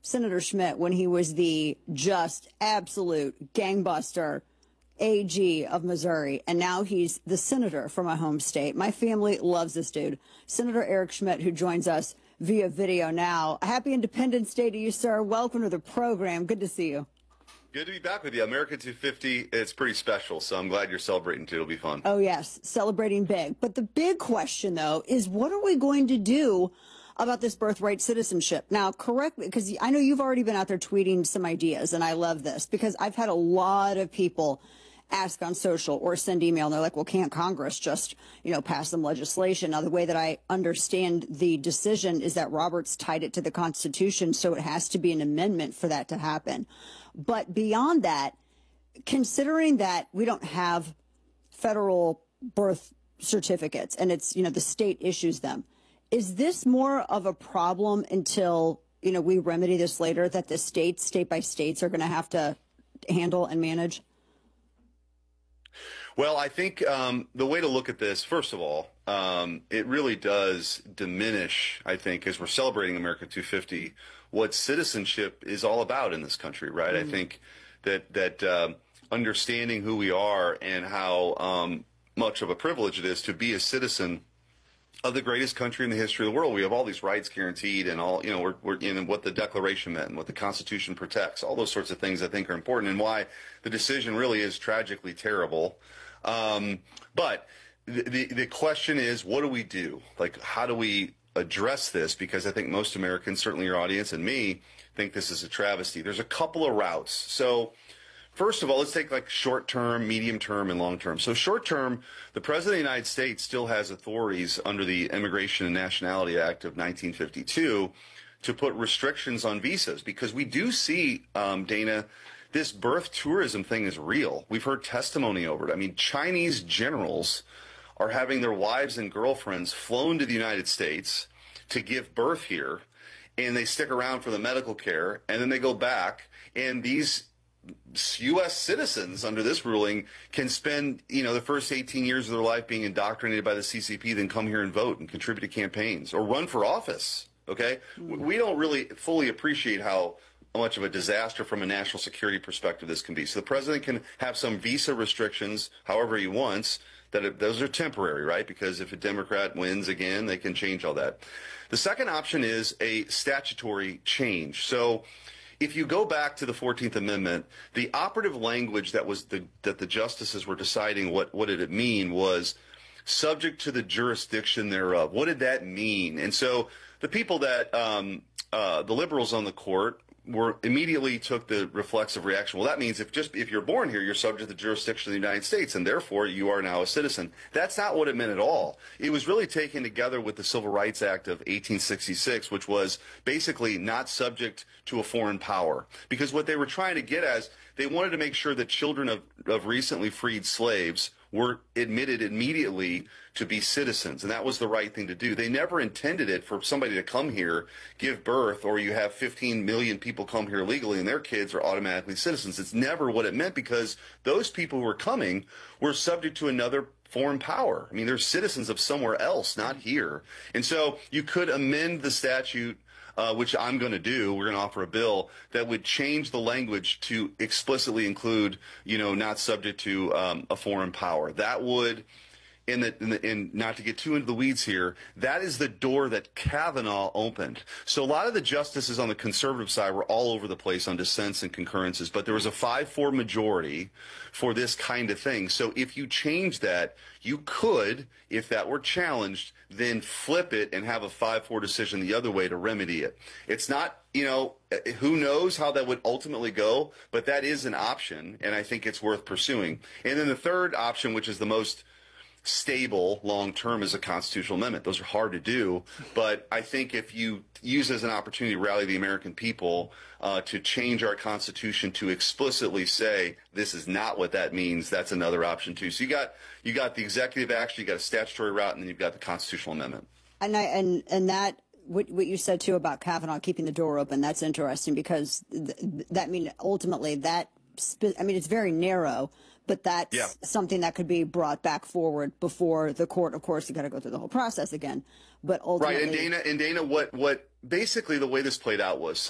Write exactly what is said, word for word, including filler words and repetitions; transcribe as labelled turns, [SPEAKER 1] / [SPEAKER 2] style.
[SPEAKER 1] Senator Schmidt when he was the just absolute gangbuster A G of Missouri, and now he's the senator from my home state. My family loves this dude, Senator Eric Schmidt, who joins us via video now. Happy Independence Day to you, sir. Welcome to the program. Good to see you.
[SPEAKER 2] Good to be back with you. America two fifty, it's pretty special, so I'm glad you're celebrating too. It'll be fun.
[SPEAKER 1] Oh, yes, celebrating big. But the big question, though, is what are we going to do about this birthright citizenship? Now, correct me, because I know you've already been out there tweeting some ideas, and I love this because I've had a lot of people ask on social or send email, and they're like, well, can't Congress just, you know, pass some legislation? Now, the way that I understand the decision is that Roberts tied it to the Constitution, so it has to be an amendment for that to happen. But beyond that, considering that we don't have federal birth certificates and it's, you know, the state issues them, is this more of a problem until, you know, we remedy this later, that the states, state by states, are going to have to handle and manage?
[SPEAKER 2] Well, I think um, the way to look at this, first of all, um, it really does diminish, I think, as we're celebrating America two fifty, what citizenship is all about in this country, right? Mm-hmm. I think that that um, understanding who we are and how um, much of a privilege it is to be a citizen of the greatest country in the history of the world. We have all these rights guaranteed, and all, you know, we're, we're in what the Declaration meant and what the Constitution protects. All those sorts of things I think are important, and why the decision really is tragically terrible. Um, but the, the the question is, what do we do? Like, how do we address this? Because I think most Americans, certainly your audience and me, think this is a travesty. There's a couple of routes. So, first of all, let's take like short term, medium term, and long term. So short term, the President of the United States still has authorities under the Immigration and Nationality Act of nineteen fifty-two to put restrictions on visas, because we do see, um, Dana, this birth tourism thing is real. We've heard testimony over it. I mean, Chinese generals are having their wives and girlfriends flown to the United States to give birth here, and they stick around for the medical care, and then they go back, and these U S citizens under this ruling can spend, you know, the first eighteen years of their life being indoctrinated by the C C P, then come here and vote and contribute to campaigns or run for office. Okay? We don't really fully appreciate how much of a disaster from a national security perspective this can be. So the president can have some visa restrictions however he wants. That it, those are temporary, right? Because if a Democrat wins again, they can change all that. The second option is a statutory change. So if you go back to the fourteenth Amendment, the operative language that was the, that the justices were deciding what, what did it mean was subject to the jurisdiction thereof. What did that mean? And so the people that, um, uh, the liberals on the court were immediately took the reflexive reaction. Well, that means if just if you're born here, you're subject to the jurisdiction of the United States, and therefore you are now a citizen. That's not what it meant at all. It was really taken together with the Civil Rights Act of eighteen sixty-six, which was basically not subject to a foreign power. Because what they were trying to get as, they wanted to make sure that children of, of recently freed slaves were admitted immediately to be citizens, and that was the right thing to do. They never intended it for somebody to come here, give birth, or you have fifteen million people come here legally and their kids are automatically citizens. It's never what it meant, because those people who were coming were subject to another foreign power. I mean, they're citizens of somewhere else, not here. And so you could amend the statute, Uh, which I'm going to do. We're going to offer a bill that would change the language to explicitly include, you know, not subject to um, a foreign power. That would, in the, in the, in not to get too into the weeds here, that is the door that Kavanaugh opened. So a lot of the justices on the conservative side were all over the place on dissents and concurrences, but there was a five four majority for this kind of thing. So if you change that, you could, if that were challenged, then flip it and have a five four decision the other way to remedy it. It's not, you know, who knows how that would ultimately go, but that is an option, and I think it's worth pursuing. And then the third option, which is the most stable long-term, is a constitutional amendment. Those are hard to do, but I think if you use it as an opportunity to rally the American people uh, to change our Constitution to explicitly say this is not what that means, that's another option too. So you got you got the executive action, you got a statutory route, and then you've got the constitutional amendment. And
[SPEAKER 1] I, and and that what what you said too about Kavanaugh keeping the door open, that's interesting, because th that mean ultimately that I mean it's very narrow. But that's yeah. something that could be brought back forward before the court. Of course, you got to go through the whole process again. But ultimately,
[SPEAKER 2] right. And Dana, and Dana, what what basically the way this played out was